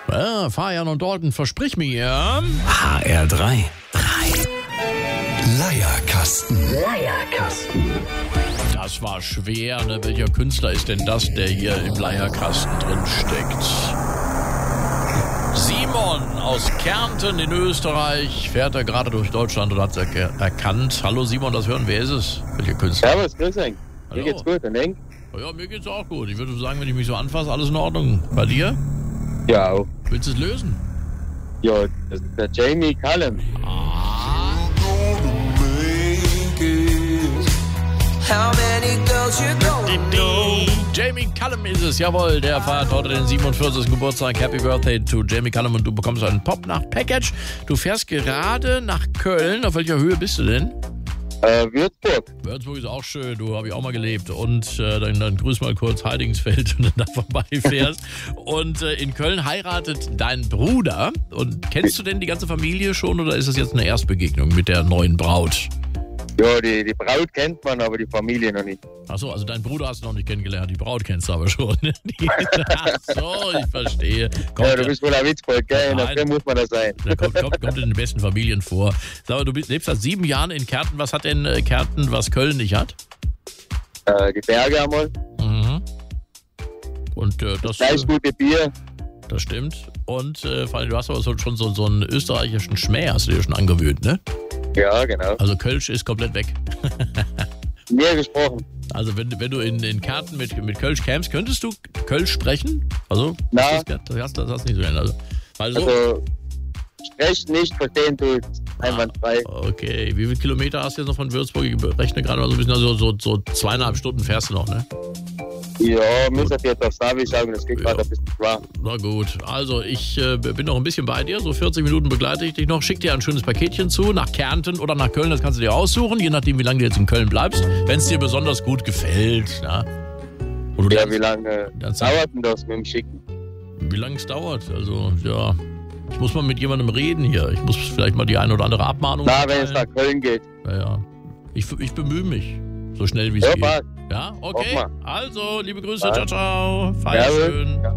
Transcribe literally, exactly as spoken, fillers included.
Ja, Fabian und Dalton, versprich mir. H R drei. drei. Leierkasten. Leierkasten. Das war schwer, ne? Welcher Künstler ist denn das, der hier im Leierkasten drin steckt? Simon aus Kärnten in Österreich. Fährt er gerade durch Deutschland und hat es er- erkannt. Hallo Simon, das hören. Wer ist es? Welcher Künstler? Servus, grüß euch. Hallo. Mir geht's gut, und Eng? Ja, mir geht's auch gut. Ich würde sagen, wenn ich mich so anfasse, alles in Ordnung. Bei dir? Ja, auch. Willst du es lösen? Ja, das ist der Jamie Cullum. How many girls you gonna know? Jamie Cullum ist es, jawohl. Der feiert heute den siebenundvierzigsten Geburtstag. Happy Birthday to Jamie Cullum und du bekommst einen Pop-Nacht-Package. Du fährst gerade nach Köln. Auf welcher Höhe bist du denn? Äh, Würzburg. Würzburg ist auch schön, du, habe ich auch mal gelebt. Und äh, dann, dann grüß mal kurz Heidingsfeld, wenn du da vorbeifährst. Und äh, in Köln heiratet dein Bruder. Und kennst du denn die ganze Familie schon oder ist das jetzt eine Erstbegegnung mit der neuen Braut? Ja, die, die Braut kennt man, aber die Familie noch nicht. Achso, also deinen Bruder hast du noch nicht kennengelernt, die Braut kennst du aber schon. Die, achso, ich verstehe. Kommt, Ja, du bist wohl ein Witzbold, gell? Nein. Dafür muss man das sein. der kommt, kommt, kommt in den besten Familien vor. Sag mal, du bist, lebst seit sieben Jahren in Kärnten. Was hat denn äh, Kärnten, was Köln nicht hat? Äh, die Berge einmal. Mhm. Und äh, das, Gleich äh, gute Bier. das stimmt. Und äh, vor allem, du hast aber so, schon so, so einen österreichischen Schmäh, hast du dir schon angewöhnt, ne? Ja, genau. Also Kölsch ist komplett weg. Mir gesprochen. Also wenn, wenn du in, in Kärnten mit, mit Kölsch kämst, könntest du Kölsch sprechen? Also, Na. das, das, hast, das hast du nicht so gerne. Also, also, Also, sprechen nicht, verstehen tut. Einwandfrei. okay. Wie viele Kilometer hast du jetzt noch von Würzburg? Ich rechne gerade mal so ein bisschen, also so, so zweieinhalb Stunden fährst du noch, ne? Ja, muss ich jetzt aufs Navi schauen, das geht Ja. gerade ein bisschen klar. Na gut, also ich äh, bin noch ein bisschen bei dir, so vierzig Minuten begleite ich dich noch, schick dir ein schönes Paketchen zu, nach Kärnten oder nach Köln, das kannst du dir aussuchen, je nachdem wie lange du jetzt in Köln bleibst, wenn es dir besonders gut gefällt. Na? Und du Ja, lernst- wie lange das- dauert denn das mit dem Schicken? wie lange es dauert, also ja, ich muss mal mit jemandem reden hier, ich muss vielleicht mal die eine oder andere Abmahnung Na, wenn es verteilen. nach Köln geht. Naja, ich, ich bemühe mich, so schnell wie es Ja, geht. passt. Ja, okay, Mach also liebe Grüße, Ja. ciao, ciao, feier Jawohl. schön. Ja.